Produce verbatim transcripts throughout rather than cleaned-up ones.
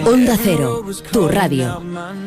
Onda Cero, tu radio.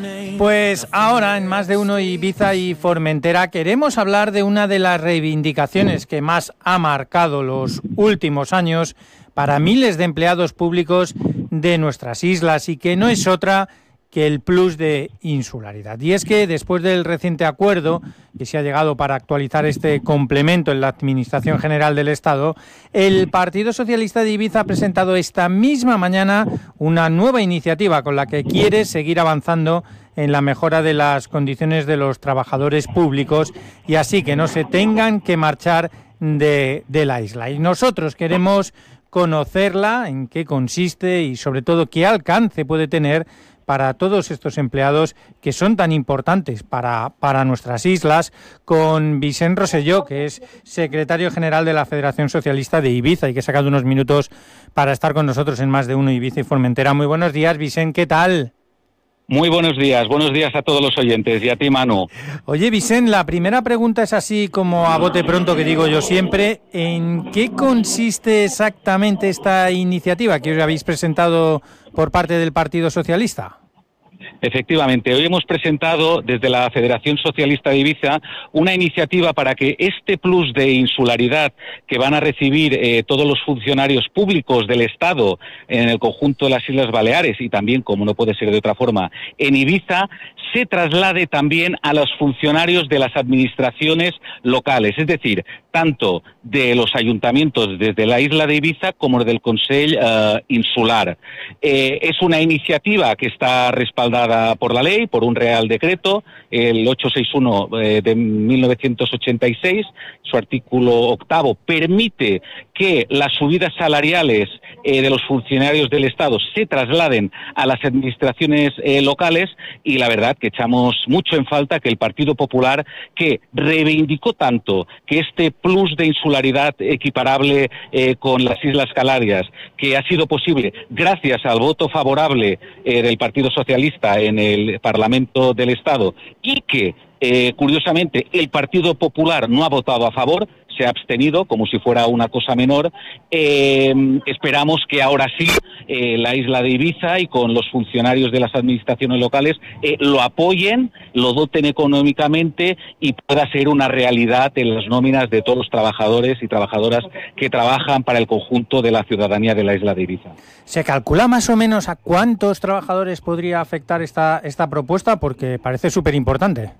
Pues ahora, en Más de Uno Ibiza y Formentera, queremos hablar de una de las reivindicaciones que más ha marcado los últimos años para miles de empleados públicos de nuestras islas y que no es otra que el plus de insularidad. Y es que después del reciente acuerdo que se ha llegado para actualizar este complemento en la Administración General del Estado, el Partido Socialista de Ibiza ha presentado esta misma mañana una nueva iniciativa con la que quiere seguir avanzando en la mejora de las condiciones de los trabajadores públicos y así que no se tengan que marchar de, de la isla. Y nosotros queremos conocerla, en qué consiste y sobre todo qué alcance puede tener para todos estos empleados que son tan importantes para, para nuestras islas, con Vicent Rosselló, que es secretario general de la Federación Socialista de Ibiza y que ha sacado unos minutos para estar con nosotros en Más de Uno Ibiza y Formentera. Muy buenos días, Vicent, ¿qué tal? Muy buenos días, buenos días a todos los oyentes y a ti, Manu. Oye, Vicent, la primera pregunta es así como a bote pronto que digo yo siempre. ¿En qué consiste exactamente esta iniciativa que hoy habéis presentado por parte del Partido Socialista? Efectivamente, hoy hemos presentado desde la Federación Socialista de Ibiza una iniciativa para que este plus de insularidad que van a recibir eh, todos los funcionarios públicos del Estado en el conjunto de las Islas Baleares y también, como no puede ser de otra forma, en Ibiza, se traslade también a los funcionarios de las administraciones locales, es decir, tanto de los ayuntamientos desde la isla de Ibiza como del Consell eh, Insular. Eh, es una iniciativa que está respaldada por la ley, por un Real Decreto, el ochocientos sesenta y uno eh, de mil novecientos ochenta y seis, su artículo octavo permite que las subidas salariales eh, de los funcionarios del Estado se trasladen a las administraciones eh, locales y la verdad que echamos mucho en falta que el Partido Popular, que reivindicó tanto que este plus de insularidad equiparable eh, con las Islas Canarias, que ha sido posible gracias al voto favorable eh, del Partido Socialista en el Parlamento del Estado y que, eh, curiosamente, el Partido Popular no ha votado a favor, se ha abstenido como si fuera una cosa menor. Eh, esperamos que ahora sí eh, la isla de Ibiza y con los funcionarios de las administraciones locales eh, lo apoyen, lo doten económicamente y pueda ser una realidad en las nóminas de todos los trabajadores y trabajadoras que trabajan para el conjunto de la ciudadanía de la isla de Ibiza. ¿Se calcula más o menos a cuántos trabajadores podría afectar esta, esta propuesta? Porque parece súper importante.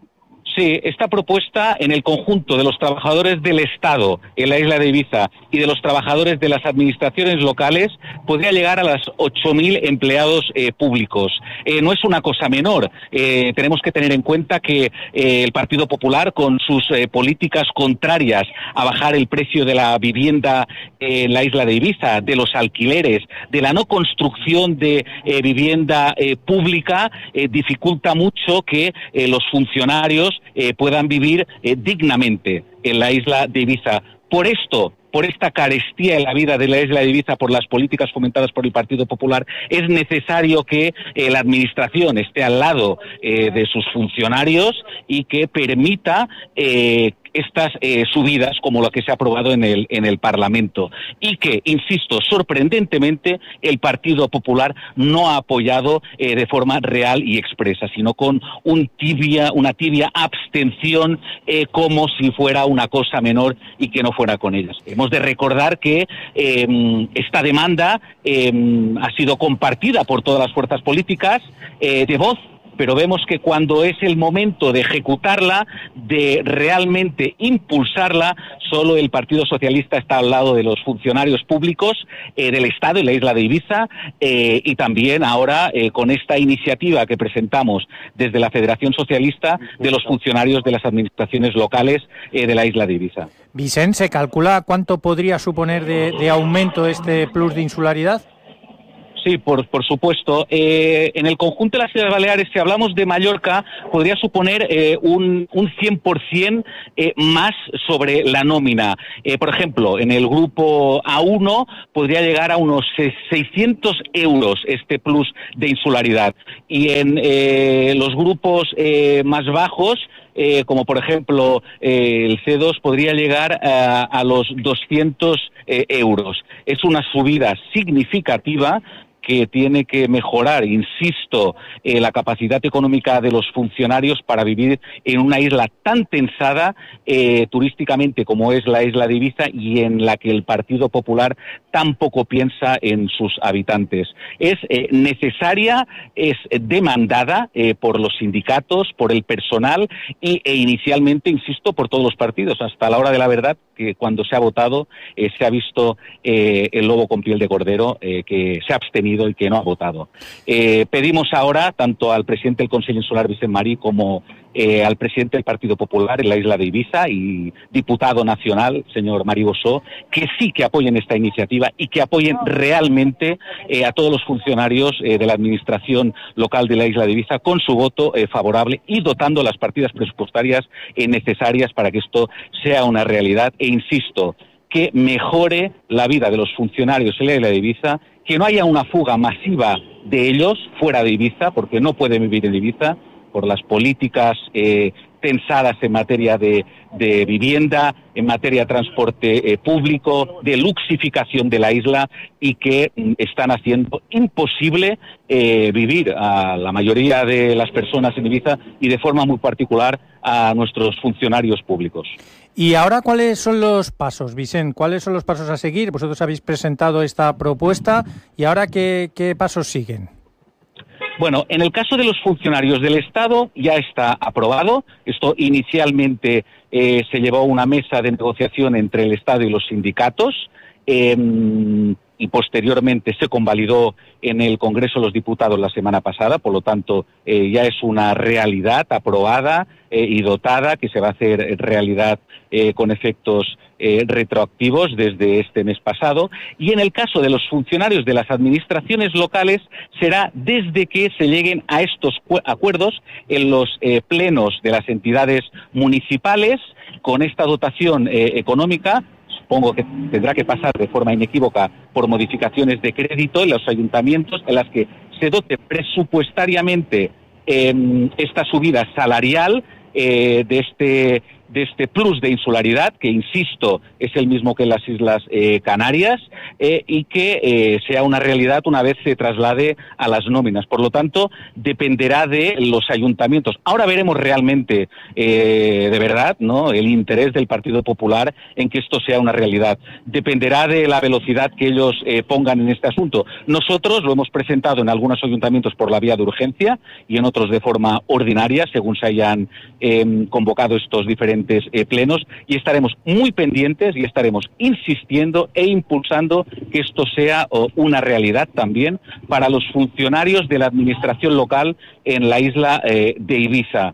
Sí, esta propuesta en el conjunto de los trabajadores del Estado en la isla de Ibiza y de los trabajadores de las administraciones locales podría llegar a las ocho mil empleados eh, públicos. Eh, no es una cosa menor. Eh, tenemos que tener en cuenta que eh, el Partido Popular, con sus eh, políticas contrarias a bajar el precio de la vivienda eh, en la isla de Ibiza, de los alquileres, de la no construcción de eh, vivienda eh, pública, eh, dificulta mucho que eh, los funcionarios Eh, puedan vivir eh, dignamente en la isla de Ibiza. Por esto, por esta carestía en la vida de la isla de Ibiza, por las políticas fomentadas por el Partido Popular, es necesario que eh, la Administración esté al lado eh, de sus funcionarios y que permita eh, estas eh, subidas como lo que se ha aprobado en el en el Parlamento y que, insisto, sorprendentemente el Partido Popular no ha apoyado eh, de forma real y expresa, sino con un tibia una tibia abstención eh, como si fuera una cosa menor y que no fuera con ellas. Hemos de recordar que eh, esta demanda eh, ha sido compartida por todas las fuerzas políticas eh, de voz, pero vemos que cuando es el momento de ejecutarla, de realmente impulsarla, solo el Partido Socialista está al lado de los funcionarios públicos eh, del Estado y la isla de Ibiza eh, y también ahora eh, con esta iniciativa que presentamos desde la Federación Socialista de los funcionarios de las administraciones locales eh, de la isla de Ibiza. Vicent, ¿se calcula cuánto podría suponer de, de aumento este plus de insularidad? Sí, por, por supuesto. Eh, en el conjunto de las Islas Baleares, si hablamos de Mallorca, podría suponer eh, un, un cien por ciento eh, más sobre la nómina. Eh, por ejemplo, en el grupo A uno podría llegar a unos seiscientos euros este plus de insularidad. Y en eh, los grupos eh, más bajos, Eh, como por ejemplo eh, el C dos podría llegar a, a los doscientos eh, euros. Es una subida significativa que tiene que mejorar, insisto, eh, la capacidad económica de los funcionarios para vivir en una isla tan tensada eh, turísticamente como es la isla de Ibiza y en la que el Partido Popular tan poco piensa en sus habitantes. Es eh, necesaria, es demandada eh, por los sindicatos, por el personal y, e inicialmente, insisto, por todos los partidos. Hasta la hora de la verdad, que cuando se ha votado eh, se ha visto eh, el lobo con piel de cordero eh, que se ha abstenido y que no ha votado. Eh, pedimos ahora tanto al presidente del Consell Insular, Vicent Marí, como eh, al presidente del Partido Popular en la isla de Ibiza y diputado nacional, señor Mari Bossó, que sí que apoyen esta iniciativa y que apoyen realmente eh, a todos los funcionarios eh, de la administración local de la isla de Ibiza con su voto eh, favorable y dotando las partidas presupuestarias eh, necesarias para que esto sea una realidad. E insisto, que mejore la vida de los funcionarios en la isla de Ibiza, que no haya una fuga masiva de ellos fuera de Ibiza, porque no pueden vivir en Ibiza por las políticas eh, tensadas en materia de, de vivienda, en materia de transporte eh, público, de luxificación de la isla y que mm, están haciendo imposible eh, vivir a la mayoría de las personas en Ibiza y de forma muy particular a nuestros funcionarios públicos. Y ahora, ¿cuáles son los pasos, Vicent? ¿Cuáles son los pasos a seguir? Vosotros habéis presentado esta propuesta y ahora, ¿qué, qué pasos siguen? Bueno, en el caso de los funcionarios del Estado ya está aprobado. Esto inicialmente eh, se llevó a una mesa de negociación entre el Estado y los sindicatos eh, y posteriormente se convalidó en el Congreso de los Diputados la semana pasada. Por lo tanto, eh, ya es una realidad aprobada eh, y dotada que se va a hacer realidad eh, con efectos eh, retroactivos desde este mes pasado. Y en el caso de los funcionarios de las administraciones locales será desde que se lleguen a estos acuerdos en los eh, plenos de las entidades municipales con esta dotación eh, económica. Supongo que tendrá que pasar de forma inequívoca por modificaciones de crédito en los ayuntamientos en las que se dote presupuestariamente eh, esta subida salarial eh, de este de este plus de insularidad, que insisto, es el mismo que en las Islas eh, Canarias, eh, y que eh, sea una realidad una vez se traslade a las nóminas. Por lo tanto, dependerá de los ayuntamientos. Ahora veremos realmente, eh, de verdad, ¿no?, el interés del Partido Popular en que esto sea una realidad. Dependerá de la velocidad que ellos eh, pongan en este asunto. Nosotros lo hemos presentado en algunos ayuntamientos por la vía de urgencia y en otros de forma ordinaria, según se hayan eh, convocado estos diferentes Eh, plenos, y estaremos muy pendientes y estaremos insistiendo e impulsando que esto sea oh, una realidad también para los funcionarios de la administración local en la isla eh, de Ibiza.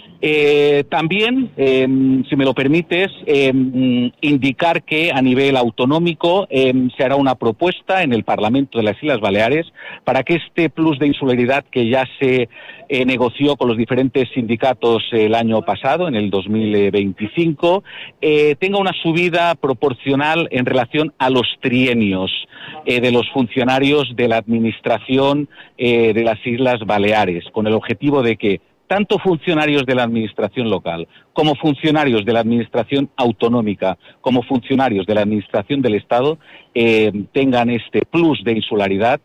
Eh, también, eh, si me lo permites, eh, indicar que a nivel autonómico eh, se hará una propuesta en el Parlamento de las Islas Baleares para que este plus de insularidad que ya se eh, negoció con los diferentes sindicatos el año pasado, en el dos mil veinticinco, eh, tenga una subida proporcional en relación a los trienios eh, de los funcionarios de la Administración eh, de las Islas Baleares, con el objetivo de que tanto funcionarios de la administración local, como funcionarios de la administración autonómica, como funcionarios de la administración del Estado, eh, tengan este plus de insularidad,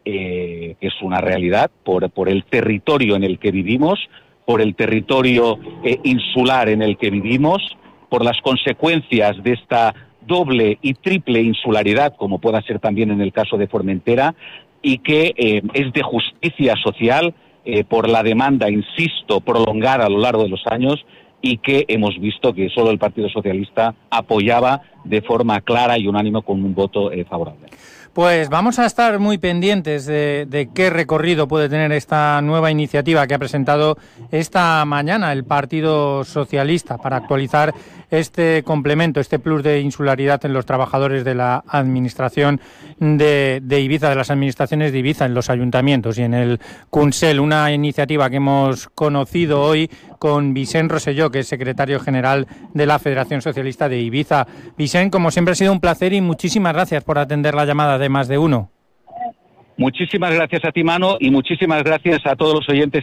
eh, que es una realidad por, por el territorio en el que vivimos, por el territorio eh, insular en el que vivimos, por las consecuencias de esta doble y triple insularidad, como pueda ser también en el caso de Formentera, y que eh, es de justicia social, Eh, por la demanda, insisto, prolongada a lo largo de los años y que hemos visto que solo el Partido Socialista apoyaba de forma clara y unánime con un voto eh, favorable. Pues vamos a estar muy pendientes de, de qué recorrido puede tener esta nueva iniciativa que ha presentado esta mañana el Partido Socialista para actualizar este complemento, este plus de insularidad en los trabajadores de la administración de, de Ibiza, de las administraciones de Ibiza, en los ayuntamientos y en el Consell. Una iniciativa que hemos conocido hoy con Vicent Rosselló, que es secretario general de la Federación Socialista de Ibiza. Vicent, como siempre ha sido un placer y muchísimas gracias por atender la llamada de Más de Uno. Muchísimas gracias a ti, Mano, y muchísimas gracias a todos los oyentes